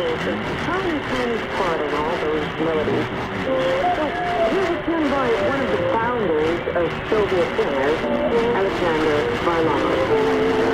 there's a tiny, tiny part in all those melodies. So here was done by one of the founders of Soviet singers, Alexander Varlamov.